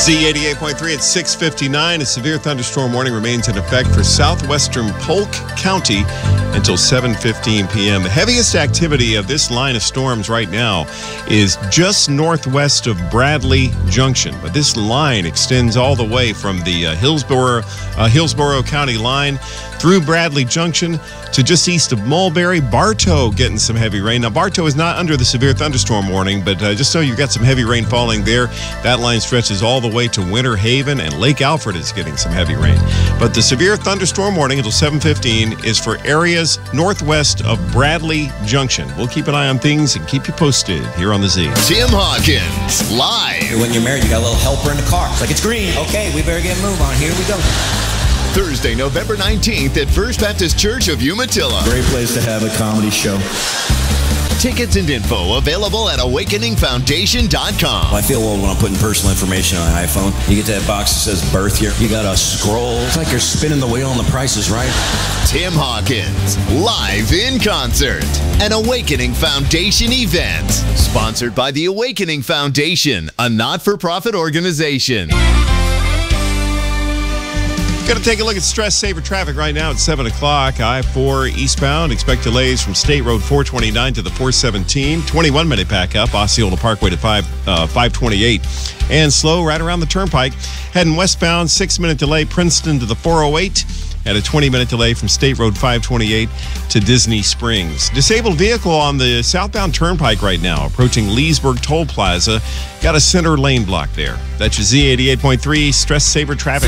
Z88.3 at 6:59. A severe thunderstorm warning remains in effect for southwestern Polk County until 7:15 p.m. The heaviest activity of this line of storms right now is just northwest of Bradley Junction. But this line extends all the way from the Hillsborough County line through Bradley Junction to just east of Mulberry. Bartow getting some heavy rain. Now, Bartow is not under the severe thunderstorm warning, but just so you've got some heavy rain falling there. That line stretches all the way to Winter Haven, and Lake Alfred is getting some heavy rain. But the severe thunderstorm warning until 7:15 is for areas northwest of Bradley Junction. We'll keep an eye on things and keep you posted here on The Z. Tim Hawkins, live. When you're married, you got a little helper in the car. It's like, it's green. Okay, we better get a move on. Here we go. Thursday, November 19th at First Baptist Church of Umatilla. Great place to have a comedy show. Tickets and info available at awakeningfoundation.com. I feel old when I'm putting personal information on an iPhone. You get that box that says birth year. You got to scroll. It's like you're spinning the wheel on the Price is Right. Tim Hawkins, live in concert. An Awakening Foundation event. Sponsored by the Awakening Foundation, a not-for-profit organization. Got to take a look at Stress Saver traffic right now at 7 o'clock. I-4 eastbound. Expect delays from State Road 429 to the 417. 21-minute pack up. Osceola Parkway to 528. And slow right around the turnpike. Heading westbound, 6-minute delay Princeton to the 408. And a 20-minute delay from State Road 528 to Disney Springs. Disabled vehicle on the southbound turnpike right now, approaching Leesburg Toll Plaza. Got a center lane block there. That's your Z88.3 Stress Saver traffic.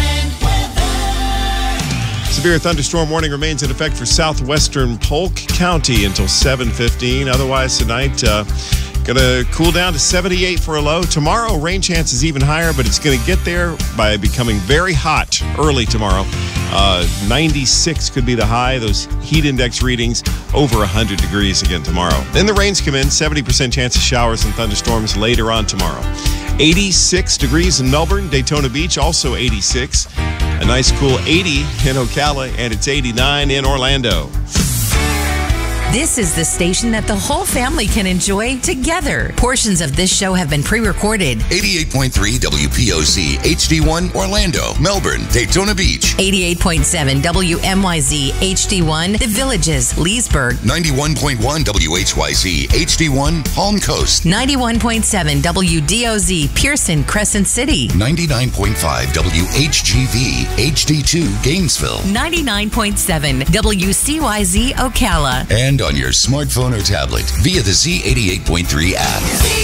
Severe thunderstorm warning remains in effect for southwestern Polk County until 7:15. Otherwise, tonight, going to cool down to 78 for a low. Tomorrow, rain chance is even higher, but it's going to get there by becoming very hot early tomorrow. 96 could be the high. Those heat index readings over 100 degrees again tomorrow. Then the rains come in. 70% chance of showers and thunderstorms later on tomorrow. 86 degrees in Melbourne. Daytona Beach, also 86. A nice cool 80 in Ocala, and it's 89 in Orlando. This is the station that the whole family can enjoy together. Portions of this show have been pre-recorded. 88.3 WPOC, HD1, Orlando, Melbourne, Daytona Beach. 88.7 WMYZ, HD1, The Villages, Leesburg. 91.1 WHYZ, HD1, Palm Coast. 91.7 WDOZ, Pearson, Crescent City. 99.5 WHGV, HD2, Gainesville. 99.7 WCYZ, Ocala. And on your smartphone or tablet via the Z88.3 app.